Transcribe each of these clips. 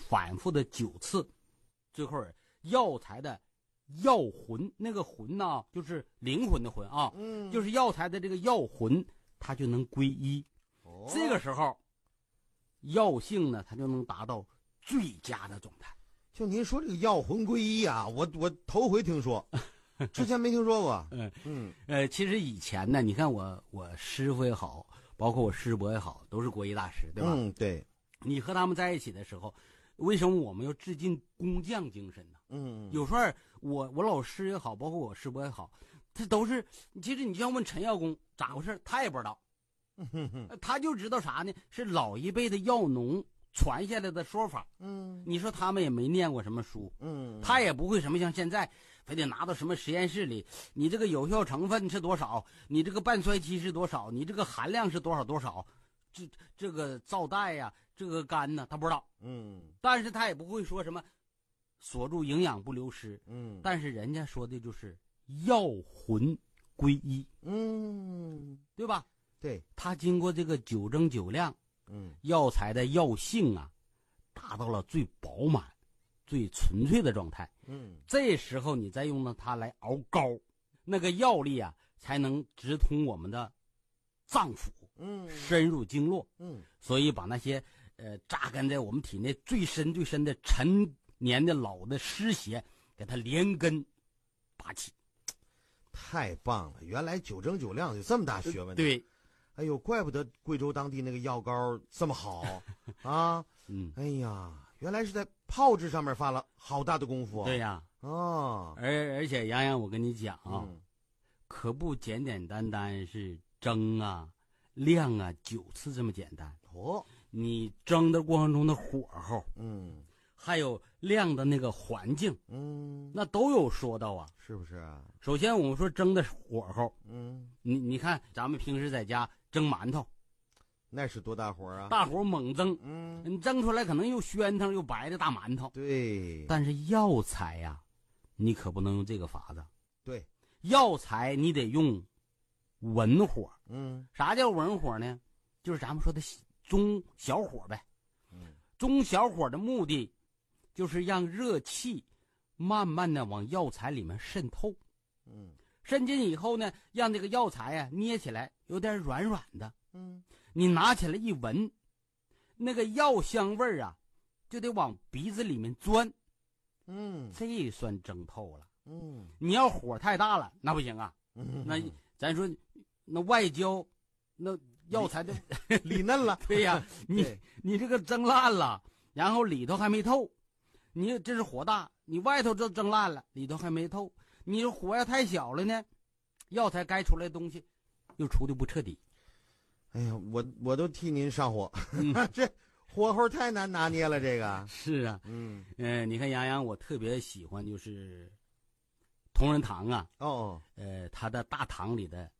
反复的9次，最后药材的药魂，那个魂呢，就是灵魂的魂啊，就是药材的这个药魂，它就能归一。这个时候，药性呢，它就能达到最佳的状态。 就您说这个药魂归一啊，我头回听说，之前没听说过。 其实以前呢，你看我师傅也好，包括我师伯也好，都是国医大师，对吧？ 对。 你和他们在一起的时候，为什么我们要致敬工匠精神呢？有时候我老师也好，包括我师伯也好，他都是，其实你就像问陈耀公咋回事，他也不知道，他就知道啥呢？是老一辈的药农传下来的说法。你说他们也没念过什么书，他也不会什么像现在非得拿到什么实验室里，你这个有效成分是多少，你这个半衰期是多少，你这个含量是多少多少，这个皂带呀，这个肝呢，他不知道。但是他也不会说什么锁住营养不流失。但是人家说的就是药魂归一。对吧？ 对， 他经过这个9蒸9晾，药材的药性啊，达到了最饱满、最纯粹的状态。这时候你再用到它来熬膏，那个药力啊，才能直通我们的脏腑，深入经络。所以把那些扎根在我们体内最深最深的陈年的老的湿邪，给它连根拔起。 太棒了！原来9蒸9晾有这么大学问。 对。 哎呦，怪不得贵州当地那个药膏这么好啊！哎呀，原来是在炮制上面花了好大的功夫。 对呀。而且洋洋，我跟你讲啊，可不简简单单是蒸啊、晾啊9次这么简单。你蒸的过程中的火候，还有晾的那个环境，那都有说到啊， 是不是啊？首先我们说蒸的火候，你看咱们平时在家蒸馒头， 那是多大火啊！ 大火猛蒸，你蒸出来可能又暄腾又白的大馒头。 对， 但是药材呀，你可不能用这个法子。 对， 药材你得用文火。啥叫文火呢？就是咱们说的中小火呗。中小火的目的就是让热气慢慢的往药材里面渗透。渗进以后呢，让这个药材啊捏起来有点软软的。你拿起来一闻，那个药香味啊就得往鼻子里面钻。这算蒸透了。你要火太大了那不行啊。那咱说那外焦，那药材就里嫩了。 对呀，你这个蒸烂了，然后里头还没透。你这是火大，你外头就蒸烂了，里头还没透。你火要太小了呢，药材该出来的东西又出的不彻底。 哎呀，我都替您上火。这火候太难拿捏了，这个是啊。你看杨洋，我特别喜欢就是同仁堂啊。他的大堂里的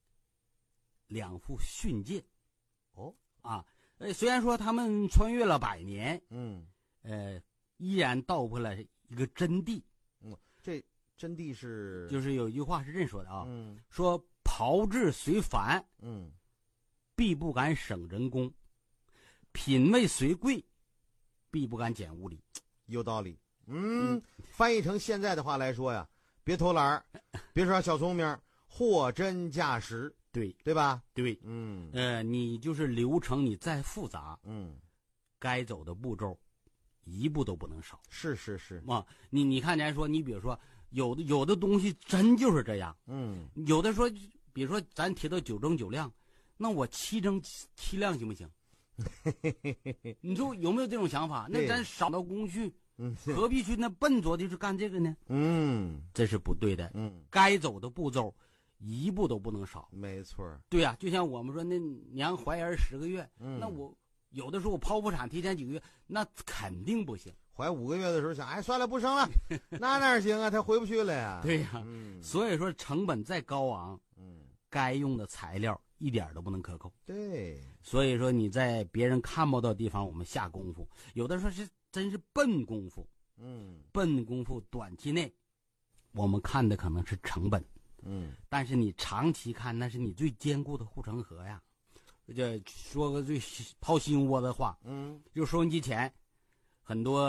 2副训诫。虽然说他们穿越了100年，依然道破了一个真谛。 这真谛是， 就是有一句话是这么说的啊，说炮制虽繁，必不敢省人工；品味虽贵，必不敢减物力。 有道理。翻译成现在的话来说呀，别偷懒，别耍小聪明，货真价实。对吧？ 对。你就是流程你再复杂，该走的步骤一步都不能少。 是啊，你看咱说，你比如说有的东西真就是这样。有的说，比如说咱提到9蒸9晾，那我7蒸7晾行不行？你说有没有这种想法？那咱少了工序，何必去那笨拙的去干这个呢？这是不对的。该走的步骤一步都不能少。 没错。 对呀，就像我们说那娘怀儿10个月，那我有的时候我剖腹产提前几个月，那肯定不行。 怀5个月的时候想，算了不生了，那哪行啊？他回不去了呀。 对呀。所以说成本再高昂，该用的材料一点都不能克扣。 对。 所以说你在别人看不到的地方我们下功夫，有的时候是真是笨功夫。笨功夫短期内我们看的可能是成本。但是你长期看，那是你最坚固的护城河呀。这说个最掏心窝的话，就收音机前很多